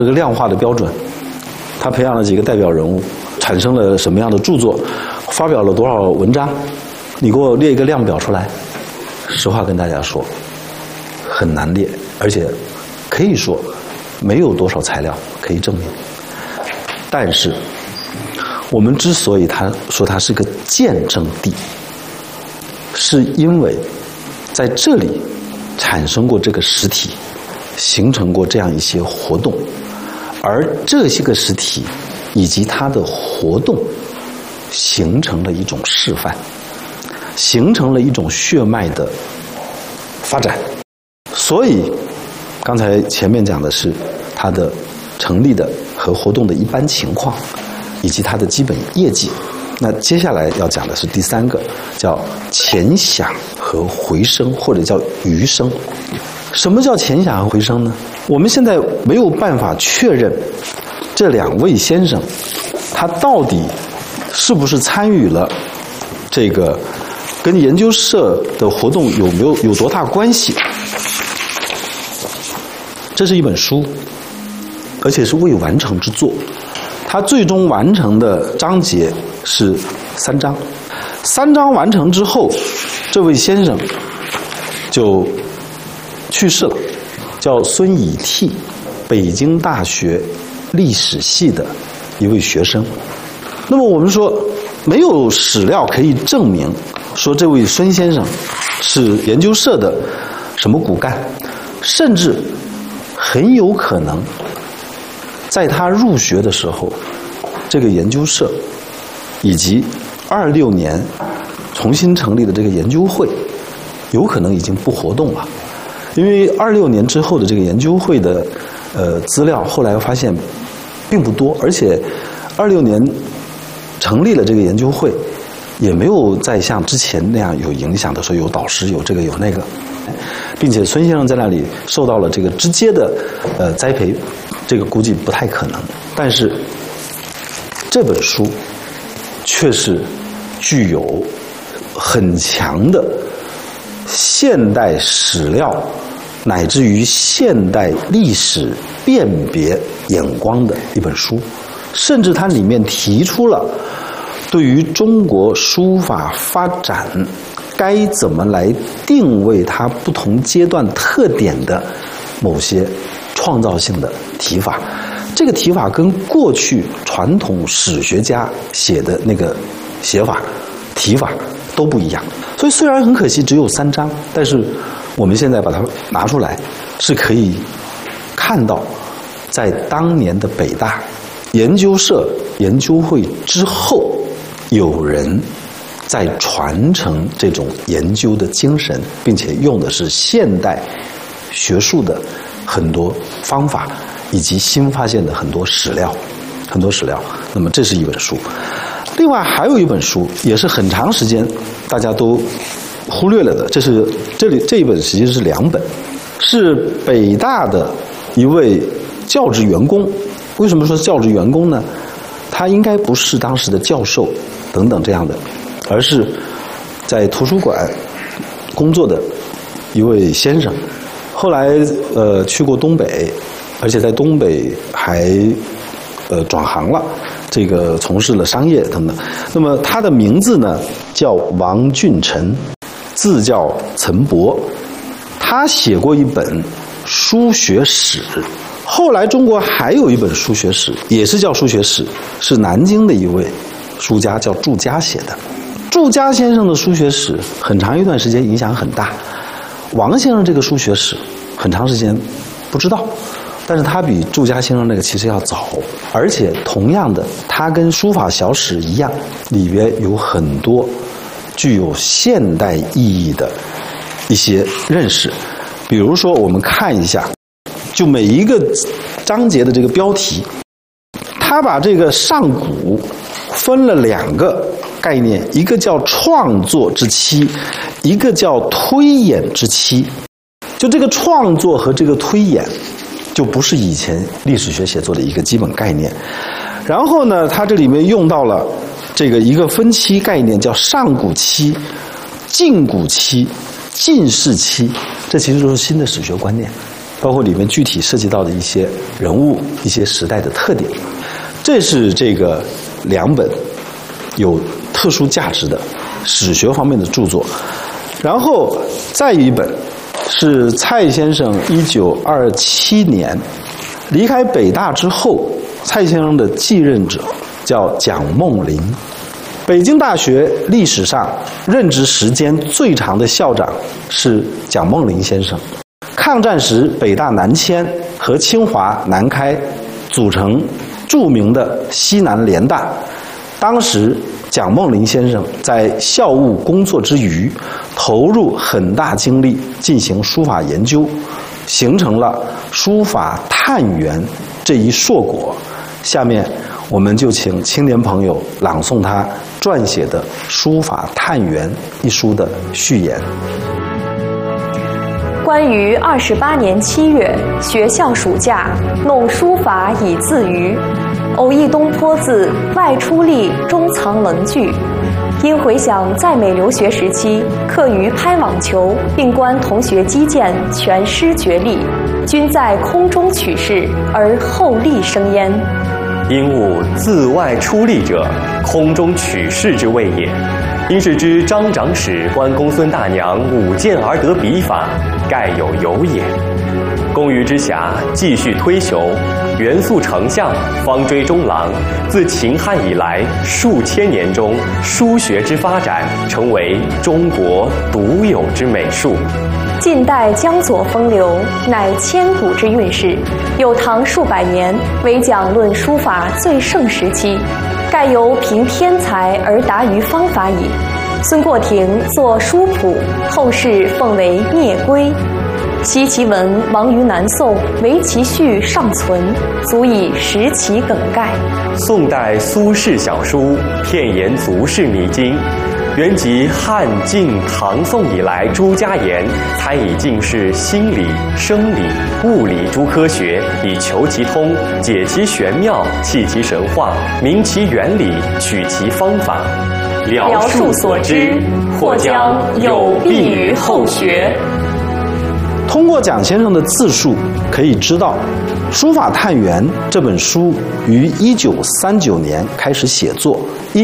这个量化的标准，他培养了几个代表人物，产生了什么样的著作，发表了多少文章，你给我列一个量表出来。实话跟大家说，很难列，而且可以说没有多少材料可以证明。但是我们之所以说它是个见证地，是因为在这里产生过这个实体，形成过这样一些活动，而这些个实体以及它的活动形成了一种示范，形成了一种血脉的发展。所以刚才前面讲的是它的成立的和活动的一般情况，以及它的基本业绩。那接下来要讲的是第三个，叫潜想和回声，或者叫余声。什么叫潜想和回声呢？我们现在没有办法确认这两位先生他到底是不是参与了这个跟研究社的活动有多大关系。这是一本书，而且是未完成之作。它最终完成的章节是3章，3章完成之后，这位先生就去世了，叫孙以怜，北京大学历史系的一位学生。那么我们说，没有史料可以证明说这位孙先生是研究社的什么骨干，甚至很有可能在他入学的时候，这个研究社以及26年重新成立的这个研究会有可能已经不活动了。因为26年之后的这个研究会的资料后来发现并不多，而且26年成立了这个研究会也没有再像之前那样有影响的说有导师有这个有那个，并且孙先生在那里受到了这个直接的栽培，这个估计不太可能。但是这本书却是具有很强的现代史料乃至于现代历史辨别眼光的一本书，甚至它里面提出了对于中国书法发展该怎么来定位它不同阶段特点的某些创造性的提法。这个提法跟过去传统史学家写的那个写法提法都不一样。所以虽然很可惜只有3章，但是我们现在把它拿出来，是可以看到在当年的北大研究社研究会之后，有人在传承这种研究的精神，并且用的是现代学术的很多方法，以及新发现的很多史料。那么这是一本书。另外还有一本书也是很长时间大家都忽略了的，这一本实际是2本，是北大的一位教职员工。为什么说教职员工呢？他应该不是当时的教授等等这样的，而是在图书馆工作的一位先生。后来去过东北，而且在东北还转行了，这个从事了商业等等。那么他的名字呢叫王俊臣，字叫岑伯。他写过一本书学史，后来中国还有一本书学史，也是叫书学史，是南京的一位书家叫祝家写的。祝家先生的书学史很长一段时间影响很大，王先生这个书学史很长时间不知道，但是他比祝家先生那个其实要早，而且同样的，他跟书法小史一样，里边有很多具有现代意义的一些认识。比如说我们看一下，就每一个章节的这个标题，他把这个上古分了2个概念，一个叫创作之期，一个叫推演之期。就这个创作和这个推演就不是以前历史学写作的一个基本概念。然后呢，它这里面用到了这个一个分期概念，叫上古期、近古期、近世期，这其实都是新的史学观念。 包括里面具体涉及到的一些人物、一些时代的特点。这是这个2本有特殊价值的史学方面的著作。然后再一本是蔡先生1927年离开北大之后，蔡先生的继任者叫蒋梦麟。北京大学历史上任职时间最长的校长是蒋梦麟先生。抗战时，北大南迁和清华南开组成著名的西南联大。当时蒋梦麟先生在校务工作之余，投入很大精力进行书法研究，形成了书法探源这一硕果。下面我们就请青年朋友朗诵他撰写的《书法探源》一书的序言。 关于28年7月学校暑假，弄书法以自娱，偶忆东坡字外出力中藏棱句。因回想在美留学时期，课余拍网球，并观同学击剑，全诗绝力，均在空中取势，而后力生焉。 因物自外出力者，空中取势之谓也。因是知张长史观公孙大娘舞剑而得笔法，盖有也。公余之暇，继续推求，元素丞相，方追中郎。自秦汉以来，数千年中，书学之发展，成为中国独有之美术。 近代江左风流，乃千古之韵事。有唐数百年，为讲论书法最盛时期，盖由凭天才而达于方法矣。孙过庭作书谱，后世奉为聂归。昔其文亡于南宋，唯其序尚存，足以识其梗概。 宋代苏轼小书，片言足是迷津。原即汉晋唐宋以来诸家言，参以进士心理、生理、物理诸科学，以求其通，解其玄妙，弃其神话，明其原理，取其方法。 描述所知，或将有弊于后学。 通过蒋先生的自述，可以知道，《书法探源》这本书于1939年开始写作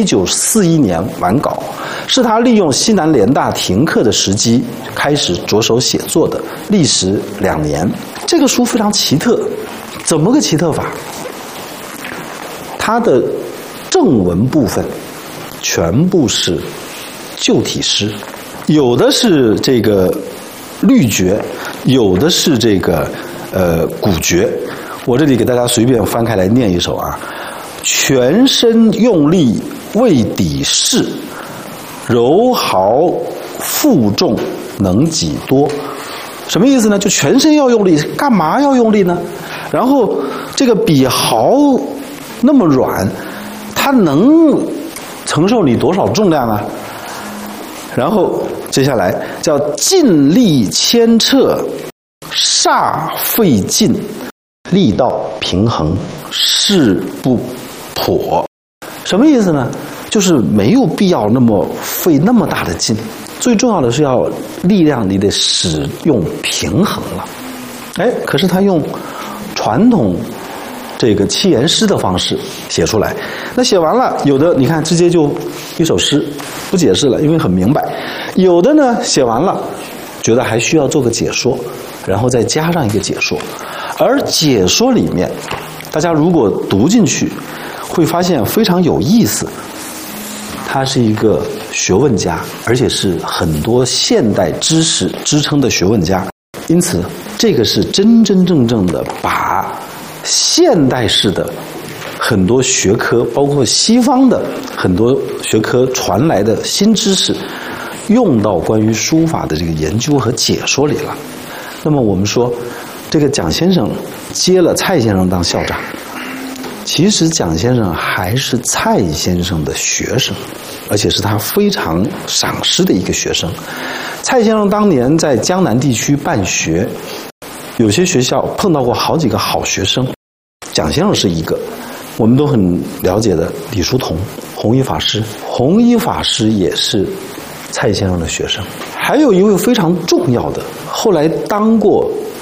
，1941年完稿，是他利用西南联大停课的时机开始着手写作的，历时2年。这个书非常奇特，怎么个奇特法？它的正文部分全部是旧体诗，有的是这个律绝，有的是这个古绝。我这里给大家随便翻开来念一首啊：全身用力为抵事，柔毫负重能几多。什么意思呢？就全身要用力，干嘛要用力呢？然后这个笔毫那么软，它能承受你多少重量啊？然后接下来叫尽力牵掣，煞费劲，力道平衡，势不跛。什么意思呢？就是没有必要那么费那么大的劲，最重要的是要力量你得使用平衡了。哎，可是他用传统这个七言诗的方式写出来，那写完了，有的你看直接就一首诗，不解释了，因为很明白；有的呢写完了，觉得还需要做个解说，然后再加上一个解说。而解说里面，大家如果读进去，会发现非常有意思。他是一个学问家，而且是很多现代知识支撑的学问家，因此这个是真真正正的把现代式的很多学科，包括西方的很多学科传来的新知识，用到关于书法的这个研究和解说里了。那么我们说，这个蒋先生接了蔡先生当校长，其实蒋先生还是蔡先生的学生，而且是他非常赏识的一个学生。蔡先生当年在江南地区办学，有些学校碰到过好几个好学生，蒋先生是一个。我们都很了解的李叔同，弘一法师，弘一法师也是蔡先生的学生。还有一位非常重要的，后来当过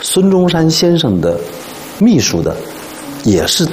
孙中山先生的秘书的，也是